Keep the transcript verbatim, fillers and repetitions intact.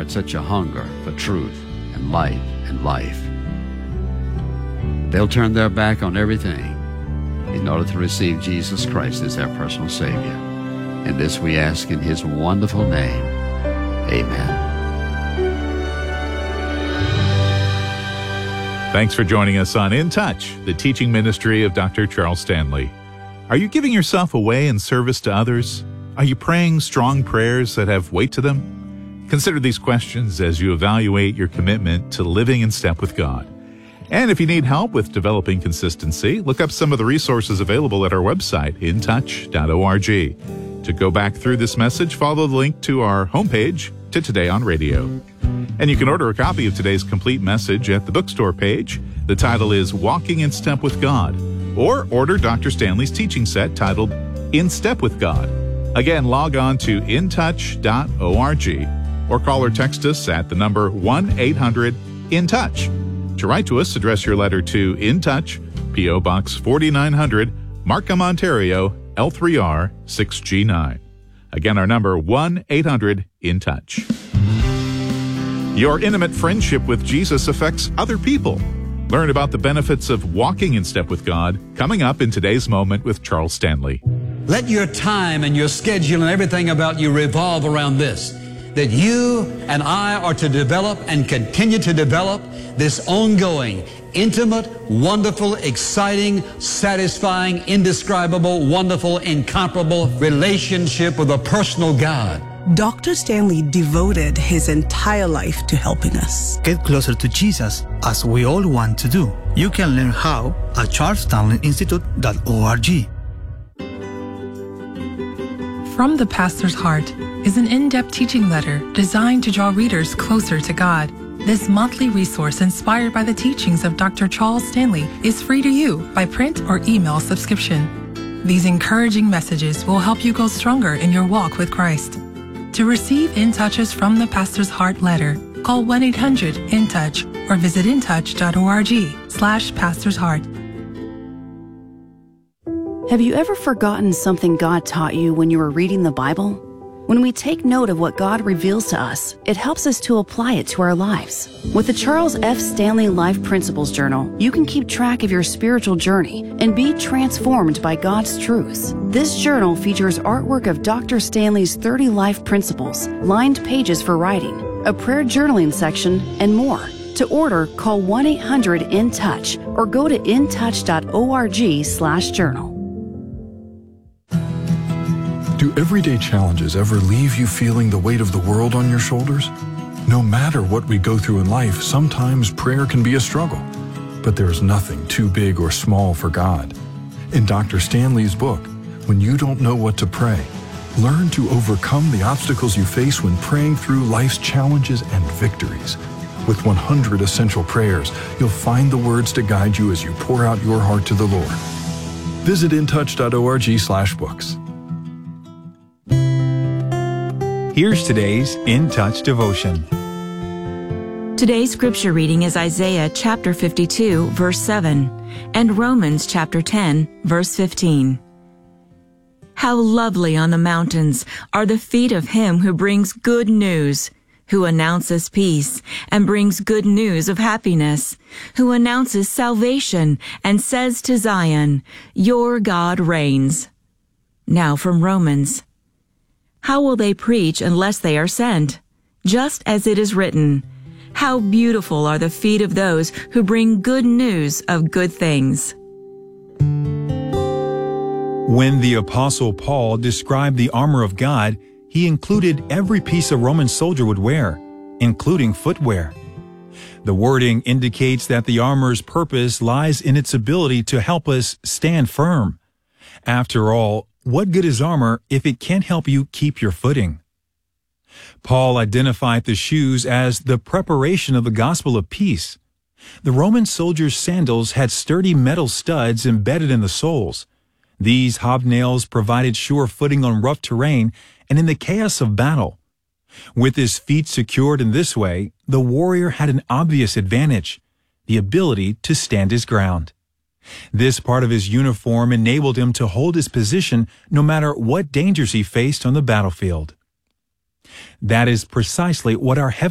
heart such a hunger for truth and light and life. They'll turn their back on everything in order to receive Jesus Christ as their personal Savior. And this we ask in His wonderful name. Amen. Thanks for joining us on In Touch, the teaching ministry of Doctor Charles Stanley. Are you giving yourself away in service to others? Are you praying strong prayers that have weight to them? Consider these questions as you evaluate your commitment to living in step with God. And if you need help with developing consistency, look up some of the resources available at our website, in touch dot org. To go back through this message, follow the link to our homepage, to Today on Radio. And you can order a copy of today's complete message at the bookstore page. The title is Walking in Step with God. Or order Doctor Stanley's teaching set titled In Step with God. Again, log on to in touch dot org or call or text us at the number one eight hundred in touch. To write to us, address your letter to In Touch, P O. Box forty-nine hundred, Markham, Ontario, L three R six G nine. Again, our number one eight hundred in touch. Your intimate friendship with Jesus affects other people. Learn about the benefits of walking in step with God coming up in today's Moment with Charles Stanley. Let your time and your schedule and everything about you revolve around this, that you and I are to develop and continue to develop this ongoing, intimate, wonderful, exciting, satisfying, indescribable, wonderful, incomparable relationship with a personal God. Doctor Stanley devoted his entire life to helping us get closer to Jesus, as we all want to do. You can learn how at charles stanley institute dot org. From the Pastor's Heart is an in-depth teaching letter designed to draw readers closer to God. This monthly resource, inspired by the teachings of Doctor Charles Stanley, is free to you by print or email subscription. These encouraging messages will help you go stronger in your walk with Christ. To receive In Touches from the Pastor's Heart letter, call one eight hundred in touch or visit in touch dot org slash Pastor's Heart. Have you ever forgotten something God taught you when you were reading the Bible? When we take note of what God reveals to us, it helps us to apply it to our lives. With the Charles F. Stanley Life Principles Journal, you can keep track of your spiritual journey and be transformed by God's truths. This journal features artwork of Doctor Stanley's thirty life principles, lined pages for writing, a prayer journaling section, and more. To order, call one eight hundred in touch or go to in touch dot org slash journal. Do everyday challenges ever leave you feeling the weight of the world on your shoulders? No matter what we go through in life, sometimes prayer can be a struggle. But there is nothing too big or small for God. In Doctor Stanley's book, When You Don't Know What to Pray, learn to overcome the obstacles you face when praying through life's challenges and victories. With one hundred essential prayers, you'll find the words to guide you as you pour out your heart to the Lord. Visit in touch dot org slash books. Here's today's In Touch devotion. Today's scripture reading is Isaiah chapter fifty-two, verse seven, and Romans chapter ten, verse fifteen. How lovely on the mountains are the feet of him who brings good news, who announces peace and brings good news of happiness, who announces salvation and says to Zion, your God reigns. Now from Romans. How will they preach unless they are sent? Just as it is written, how beautiful are the feet of those who bring good news of good things. When the Apostle Paul described the armor of God, he included every piece a Roman soldier would wear, including footwear. The wording indicates that the armor's purpose lies in its ability to help us stand firm. After all, what good is armor if it can't help you keep your footing? Paul identified the shoes as the preparation of the gospel of peace. The Roman soldiers' sandals had sturdy metal studs embedded in the soles. These hobnails provided sure footing on rough terrain and in the chaos of battle. With his feet secured in this way, the warrior had an obvious advantage, the ability to stand his ground. This part of his uniform enabled him to hold his position no matter what dangers he faced on the battlefield. That is precisely what our heavenly